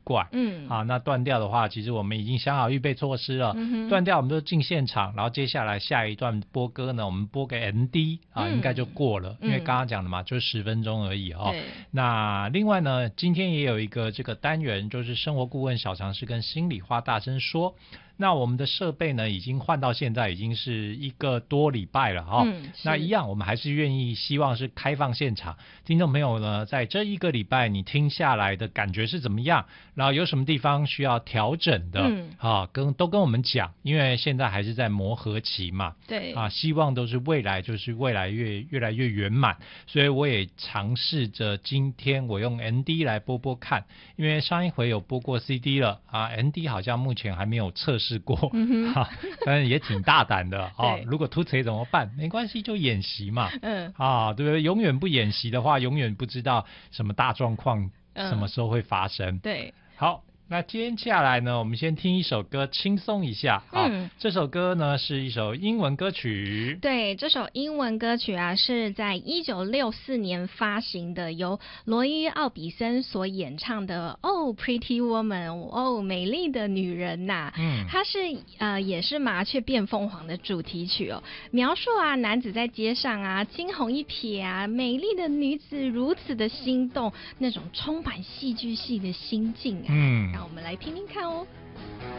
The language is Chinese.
怪。那断掉的话，其实我们已经想好预备措施了。断掉我们就进现场，然后接下来下一段播歌呢，我们播个 ND 应该就过了，因为刚刚讲的嘛，就10分钟而已哦。那另外呢，今天也有一个这个单元，就是生活顾问小常识跟心里话大声说。那我们的设备呢，已经换到现在已经是1个多礼拜了哈。那一样，我们还是愿意希望是开放现场。听众朋友呢，在这1个礼拜你听下来的感觉是怎么样？然后有什么地方需要调整的？都跟我们讲，因为现在还是在磨合期嘛。 对希望都是未来越来越圆满。所以我也尝试着今天我用 ND 来播看，因为上一回有播过 CD 了ND 好像目前还没有测试过，但是也挺大胆的如果突锤怎么办？没关系，就演习嘛。对不对？永远不演习的话，永远不知道什么大状况什么时候会发生。 对， 好。那接下来呢，我们先听一首歌轻松一下这首歌呢是一首英文歌曲。 对，这首英文歌曲是在1964年发行的，由罗伊·奥比森所演唱的 Oh Pretty Woman 美丽的女人它是也是麻雀变凤凰的主题曲描述男子在街上惊鸿一瞥美丽的女子如此的心动，那种充满戏剧系的心境让我们来听听看哦。